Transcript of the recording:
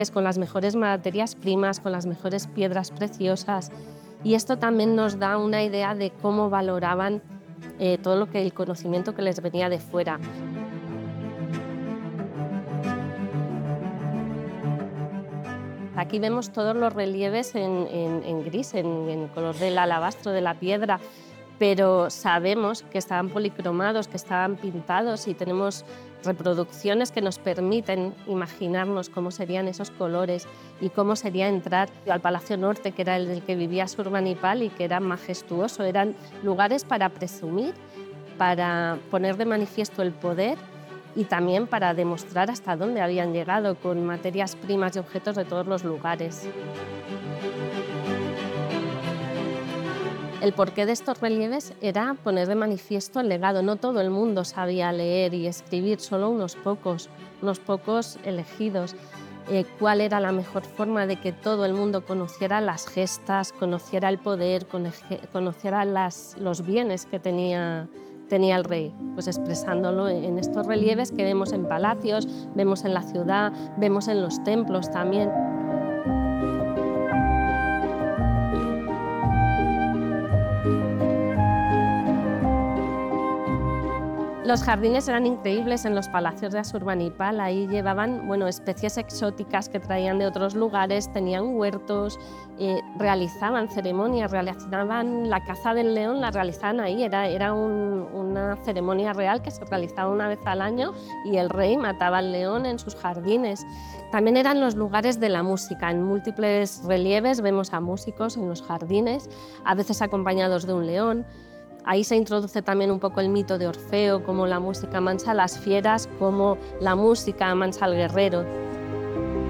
Es con las mejores materias primas, con las mejores piedras preciosas. Y esto también nos da una idea de cómo valoraban todo el conocimiento que les venía de fuera. Aquí vemos todos los relieves en gris, en color del alabastro, de la piedra, pero sabemos que estaban policromados, que estaban pintados y tenemos reproducciones que nos permiten imaginarnos cómo serían esos colores y cómo sería entrar al Palacio Norte, que era el del que vivía Asurbanipal y que era majestuoso. Eran lugares para presumir, para poner de manifiesto el poder y también para demostrar hasta dónde habían llegado con materias primas y objetos de todos los lugares. El porqué de estos relieves era poner de manifiesto el legado. No todo el mundo sabía leer y escribir, solo unos pocos elegidos. ¿Cuál era la mejor forma de que todo el mundo conociera las gestas, conociera el poder, conociera los bienes que tenía el rey? Pues expresándolo en estos relieves que vemos en palacios, vemos en la ciudad, vemos en los templos también. Los jardines eran increíbles en los palacios de Asurbanipal. Ahí llevaban especies exóticas que traían de otros lugares, tenían huertos, realizaban ceremonias, realizaban la caza del león, la realizaban ahí. Era una ceremonia real que se realizaba una vez al año y el rey mataba al león en sus jardines. También eran los lugares de la música. En múltiples relieves vemos a músicos en los jardines, a veces acompañados de un león. Ahí se introduce también un poco el mito de Orfeo, cómo la música mansa a las fieras, cómo la música mansa al guerrero.